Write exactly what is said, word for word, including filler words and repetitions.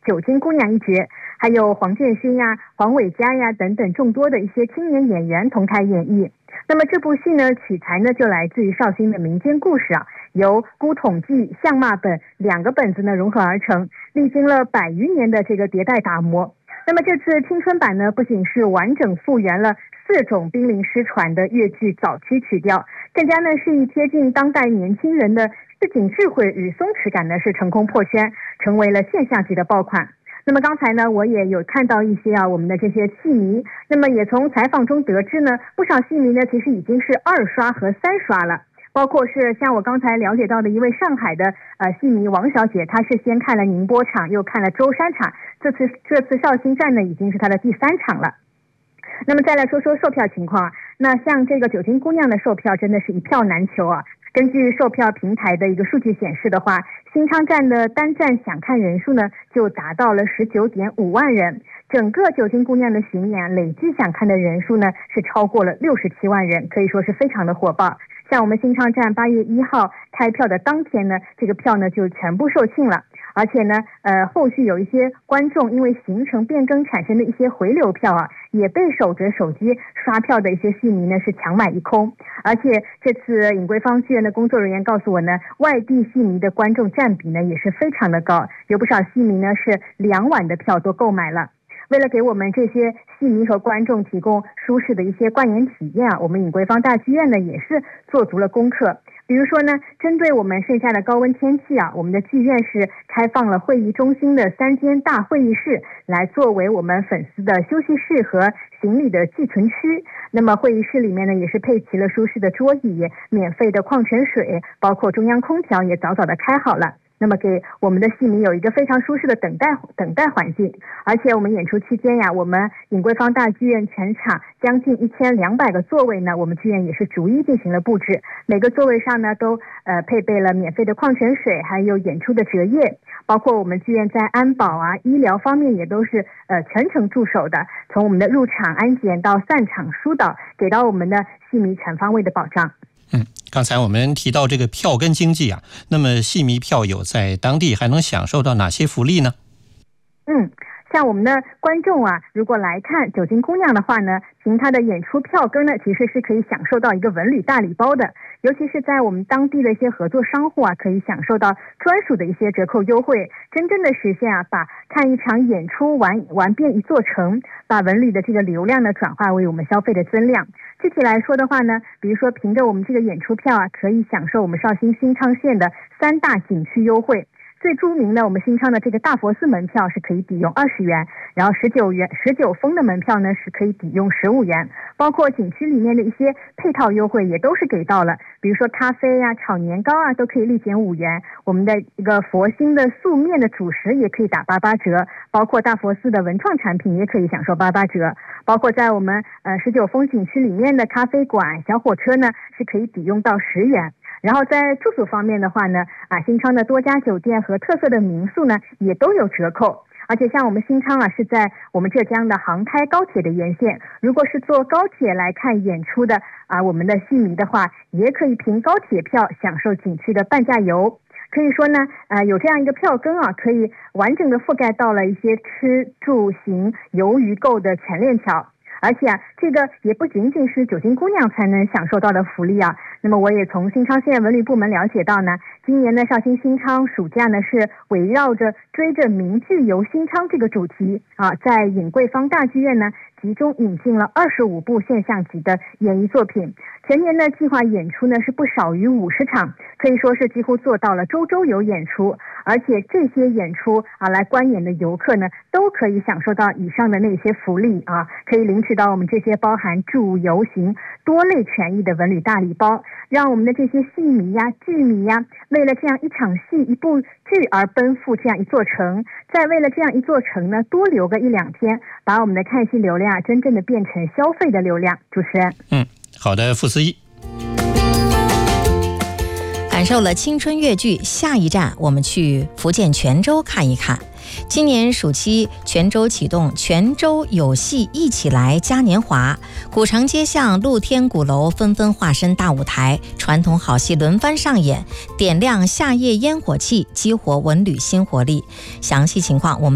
九金姑娘一角，还有黄建勋呀、黄伟嘉呀等等众多的一些青年演员同台演绎。那么这部戏呢，取材呢就来自于绍兴的民间故事啊，由孤统记、相骂本两个本子呢融合而成，历经了百余年的这个迭代打磨。那么这次青春版呢，不仅是完整复原了四种濒临失传的粤剧早期曲调，更加呢是以贴近当代年轻人的市井智慧与松弛感呢是成功破圈，成为了现象级的爆款。那么刚才呢，我也有看到一些啊，我们的这些戏迷，那么也从采访中得知呢，不少戏迷呢其实已经是二刷和三刷了。包括是像我刚才了解到的一位上海的呃戏迷王小姐，她是先看了宁波场，又看了舟山场，这次这次绍兴站呢已经是她的第三场了。那么再来说说售票情况啊，那像这个九金姑娘的售票真的是一票难求啊。根据售票平台的一个数据显示的话，新昌站的单站想看人数呢就达到了十九点五万人，整个九金姑娘的巡演累计想看的人数呢是超过了六十七万人，可以说是非常的火爆。像我们新昌站八月一号开票的当天呢，这个票呢就全部售罄了，而且呢，呃，后续有一些观众因为行程变更产生的一些回流票啊，也被守着手机刷票的一些戏迷呢是强买一空。而且这次尹桂芳剧院的工作人员告诉我呢，外地戏迷的观众占比呢也是非常的高，有不少戏迷呢是两晚的票都购买了。为了给我们这些戏迷和观众提供舒适的一些观演体验啊，我们尹桂芳大剧院呢也是做足了功课。比如说呢，针对我们盛夏的高温天气啊，我们的剧院是开放了会议中心的三间大会议室，来作为我们粉丝的休息室和行李的寄存区。那么会议室里面呢，也是配齐了舒适的桌椅、免费的矿泉水，包括中央空调也早早的开好了。那么给我们的戏迷有一个非常舒适的等待等待环境。而且我们演出期间呀，我们尹桂芳大剧院全场将近一千两百个座位呢，我们剧院也是逐一进行了布置，每个座位上呢都呃配备了免费的矿泉水，还有演出的折页，包括我们剧院在安保啊、医疗方面也都是呃全程驻守的，从我们的入场安检到散场疏导，给到我们的戏迷全方位的保障。 嗯，刚才我们提到这个票根经济啊，那么戏迷票友在当地还能享受到哪些福利呢？ 嗯，像我们的观众啊，如果来看九金姑娘的话呢，凭她的演出票根呢，其实是可以享受到一个文旅大礼包的，尤其是在我们当地的一些合作商户啊，可以享受到专属的一些折扣优惠，真正的实现啊，把看一场演出玩玩遍一座城，把文旅的这个流量呢转化为我们消费的增量。具体来说的话呢，比如说凭着我们这个演出票啊，可以享受我们绍兴新昌县的三大景区优惠。最著名的我们新昌的这个大佛寺门票是可以抵用二十元，然后十九元十九峰的门票呢是可以抵用十五元，包括景区里面的一些配套优惠也都是给到了，比如说咖啡啊、炒年糕啊都可以立减五元，我们的一个佛心的素面的主食也可以打八八折，包括大佛寺的文创产品也可以享受八八折，包括在我们呃十九峰景区里面的咖啡馆、小火车呢是可以抵用到十元。然后在住宿方面的话呢，啊，新昌的多家酒店和特色的民宿呢也都有折扣。而且像我们新昌啊是在我们浙江的杭开高铁的沿线，如果是坐高铁来看演出的啊，我们的戏迷的话，也可以凭高铁票享受景区的半价游。可以说呢，呃，有这样一个票根啊，可以完整的覆盖到了一些吃住行游娱购的全链条。而且啊，这个也不仅仅是九金姑娘才能享受到的福利啊。那么我也从新昌县文旅部门了解到呢，今年的绍兴新昌暑假呢是围绕着追着名剧游新昌这个主题啊，在尹桂芳大剧院呢集中引进了二十五部现象级的演艺作品，全年的计划演出呢是不少于五十场，可以说是几乎做到了周周有演出。而且这些演出啊来观演的游客呢都可以享受到以上的那些福利啊，可以领取到我们这些包含住游行多类权益的文旅大礼包，让我们的这些戏迷呀、剧迷呀，为了这样一场戏、一部剧而奔赴这样一座城，再为了这样一座城呢多留个一两天，把我们的看戏流量真正的变成消费的流量。主持人， 嗯，好的，傅思怡。 感受了青春粤剧，下一站我们去福建泉州看一看。今年暑期，泉州启动泉州有戏一起来嘉年华，古城街巷、露天鼓楼纷纷化身大舞台，传统好戏轮番上演，点亮夏夜烟火气，激活文旅新活力。详细情况我们